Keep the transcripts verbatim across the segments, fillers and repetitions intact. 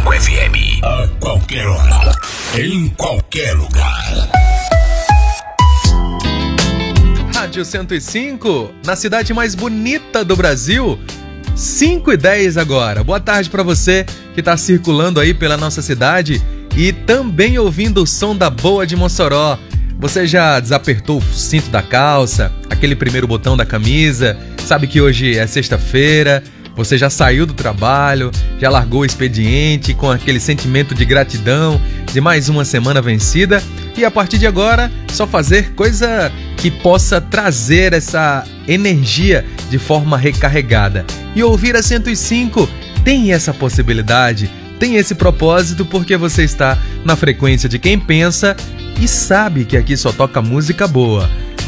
cinco F M. A qualquer hora, em qualquer lugar. Rádio cento e cinco, na cidade mais bonita do Brasil. cinco e dez agora. Boa tarde para você que está circulando aí pela nossa cidade e também ouvindo o som da Boa de Mossoró. Você já desapertou o cinto da calça, aquele primeiro botão da camisa, sabe que hoje é sexta-feira, você já saiu do trabalho, já largou o expediente com aquele sentimento de gratidão de mais uma semana vencida e a partir de agora só fazer coisa que possa trazer essa energia de forma recarregada. E ouvir a cento e cinco tem essa possibilidade, tem esse propósito porque você está na frequência de quem pensa e sabe que aqui só toca música boa.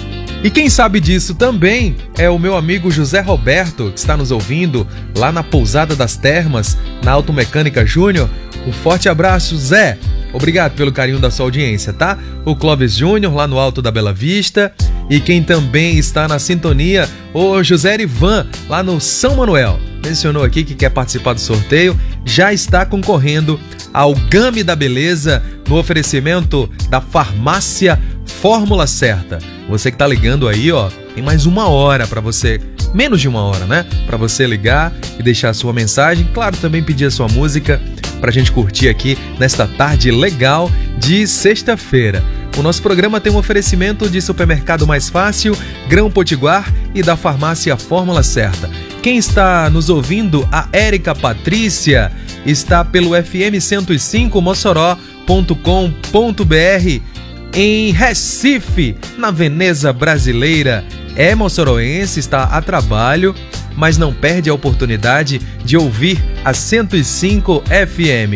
E quem sabe disso também é o meu amigo José Roberto, que está nos ouvindo lá na Pousada das Termas, na Automecânica Júnior. Um forte abraço, Zé. Obrigado pelo carinho da sua audiência, tá? O Clóvis Júnior, lá no Alto da Bela Vista. E quem também está na sintonia, o José Erivan, lá no São Manuel. Mencionou aqui que quer participar do sorteio, já está concorrendo ao Game da Beleza no oferecimento da Farmácia Fórmula Certa. Você que tá ligando aí, ó, tem mais uma hora para você, menos de uma hora, né? Para você ligar e deixar a sua mensagem, claro, também pedir a sua música pra gente curtir aqui nesta tarde legal de sexta-feira. O nosso programa tem um oferecimento de Supermercado Mais Fácil, Grão Potiguar e da Farmácia Fórmula Certa. Quem está nos ouvindo, a Érica Patrícia, está pelo f m cento e cinco mossoró ponto com ponto b r em Recife, na Veneza Brasileira. É moçoroense, está a trabalho, mas não perde a oportunidade de ouvir a cento e cinco F M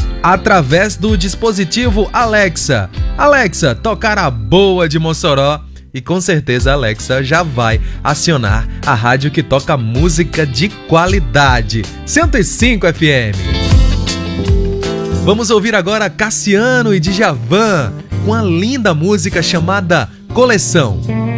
através do dispositivo Alexa. Alexa, tocar a Boa de Mossoró. E com certeza a Alexa já vai acionar a rádio que toca música de qualidade. cento e cinco F M. Vamos ouvir agora Cassiano e Djavan com a linda música chamada Coleção.